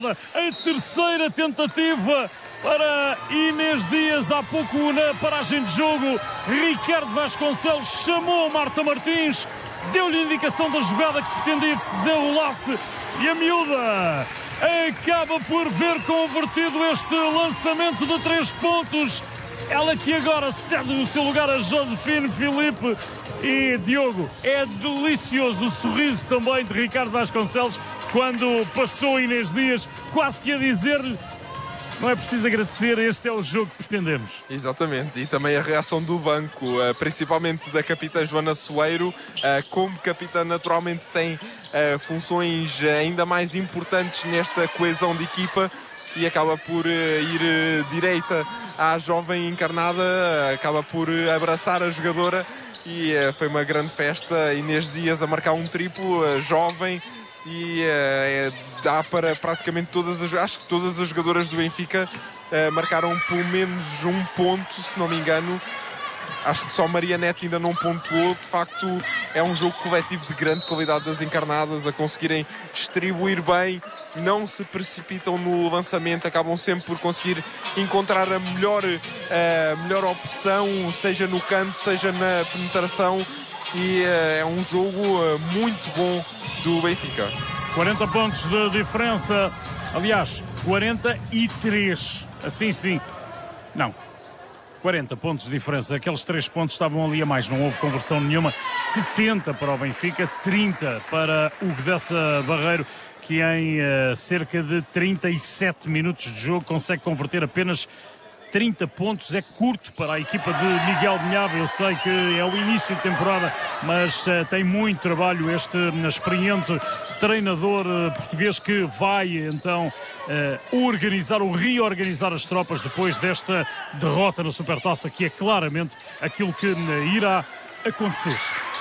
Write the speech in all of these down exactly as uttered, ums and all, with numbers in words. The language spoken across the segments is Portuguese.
A terceira tentativa para Inês Dias, há pouco na paragem de jogo. Ricardo Vasconcelos chamou Marta Martins, deu-lhe indicação da jogada que pretendia que se desenrolasse e a miúda acaba por ver convertido este lançamento de três pontos. Ela que agora cede o seu lugar a Josefine Filipe. E Diogo, é delicioso o sorriso também de Ricardo Vasconcelos quando passou Inês Dias, quase que a dizer-lhe: não é preciso agradecer, este é o jogo que pretendemos. Exatamente, e também a reação do banco, principalmente da capitã Joana Soeiro, como capitã naturalmente tem funções ainda mais importantes nesta coesão de equipa e acaba por ir direita à jovem encarnada, acaba por abraçar a jogadora e foi uma grande festa. Inês Dias a marcar um triplo, jovem, e é, dá para praticamente todas as, acho que todas as jogadoras do Benfica uh, marcaram pelo menos um ponto, se não me engano. Acho que só Maria Neto ainda não pontuou. De facto, é um jogo coletivo de grande qualidade das encarnadas, a conseguirem distribuir bem, não se precipitam no lançamento, acabam sempre por conseguir encontrar a melhor, uh, melhor opção, seja no canto, seja na penetração, e uh, é um jogo uh, muito bom do Benfica. quarenta pontos de diferença, aliás, quarenta e três, assim sim, não, quarenta pontos de diferença, aqueles três pontos estavam ali a mais, não houve conversão nenhuma. Setenta para o Benfica, trinta para o Guedeça Barreiro, que em uh, cerca de trinta e sete minutos de jogo consegue converter apenas trinta pontos. É curto para a equipa de Miguel Minhava. Eu sei que é o início de temporada, mas uh, tem muito trabalho este uh, experiente treinador uh, português, que vai então uh, organizar ou reorganizar as tropas depois desta derrota na Supertaça, que é claramente aquilo que uh, irá acontecer.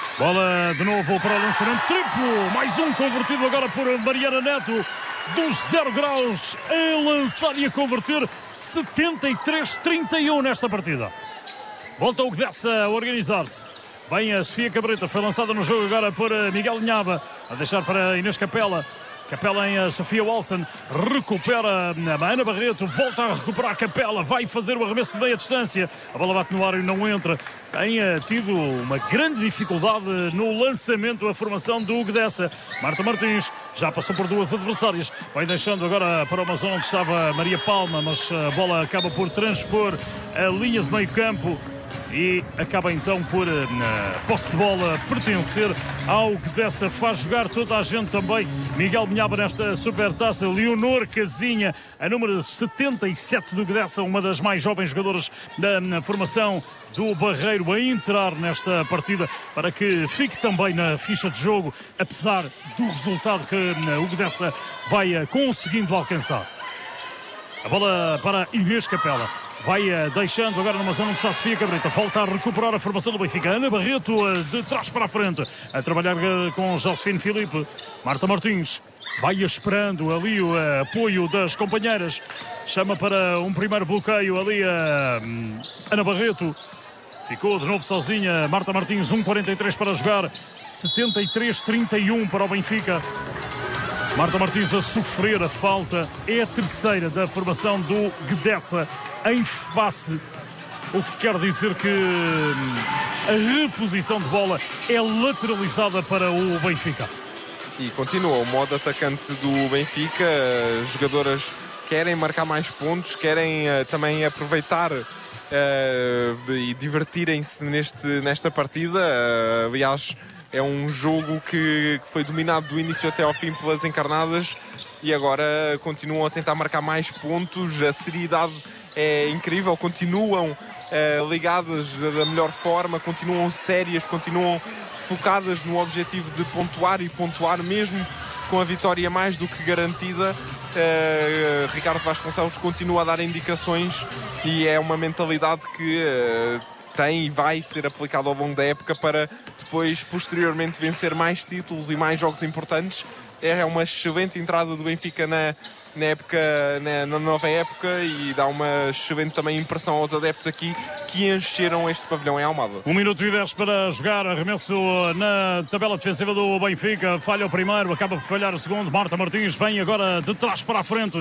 Bola de novo para o lançamento triplo, mais um convertido agora por Mariana Neto, dos zero graus, a lançar e a converter. Setenta e três a trinta e um nesta partida. Volta o Guedeça a organizar-se. Vem a Sofia Cabrita, foi lançada no jogo agora por Miguel Nhava, a deixar para Inês Capela. Capela em a Sofia Walson, recupera a Ana Barreto, volta a recuperar a Capela, vai fazer o arremesso de meia distância. A bola bate no ar e não entra. Tem uh, tido uma grande dificuldade no lançamento a formação do Guedeça. Marta Martins já passou por duas adversárias, vai deixando agora para uma zona onde estava Maria Palma, mas a bola acaba por transpor a linha de meio campo e acaba então por, na posse de bola, pertencer ao Guedeça. Faz jogar toda a gente também. Miguel Minhava nesta Supertaça. Leonor Casinha, a número setenta e sete do Guedeça, uma das mais jovens jogadoras da na formação do Barreiro, a entrar nesta partida para que fique também na ficha de jogo, apesar do resultado que o Guedeça vai conseguindo alcançar. A bola para Inês Capela. Vai deixando agora numa zona onde está a Sofia Cabrita. Volta a recuperar a formação do Benfica. Ana Barreto de trás para a frente, a trabalhar com Josefine Filipe. Marta Martins vai esperando ali o apoio das companheiras. Chama para um primeiro bloqueio ali a Ana Barreto. Ficou de novo sozinha Marta Martins. um quarenta e três para jogar. setenta e três a trinta e um para o Benfica. Marta Martins a sofrer a falta. É a terceira da formação do Guedeça em face, o que quer dizer que a reposição de bola é lateralizada para o Benfica. E continua o modo atacante do Benfica. As jogadoras querem marcar mais pontos, querem uh, também aproveitar uh, e divertirem-se neste, nesta partida. Uh, aliás, é um jogo que, que foi dominado do início até ao fim pelas encarnadas e agora continuam a tentar marcar mais pontos. A seriedade é incrível, continuam uh, ligadas da melhor forma, continuam sérias, continuam focadas no objetivo de pontuar e pontuar mesmo com a vitória mais do que garantida. Uh, Ricardo Vasconcelos continua a dar indicações e é uma mentalidade que uh, tem e vai ser aplicada ao longo da época para depois, posteriormente, vencer mais títulos e mais jogos importantes. É uma excelente entrada do Benfica na na época, na, na nova época, e dá uma excelente também impressão aos adeptos aqui que encheram este pavilhão em Almada. Um minuto e dez para jogar, arremesso na tabela defensiva do Benfica, falha o primeiro, acaba por falhar o segundo. Marta Martins vem agora de trás para a frente.